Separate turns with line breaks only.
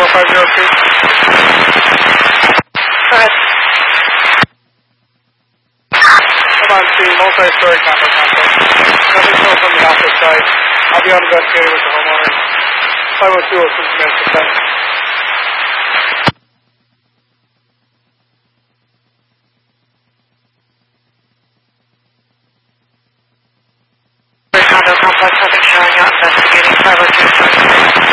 502.
Go ahead.
Come on to multi-story condo complex. Nothing shown from the office side. I'll be on investigating with the homeowner. 502 will soon commence the site.
Condo complex, nothing showing, out investigating. 502 starting.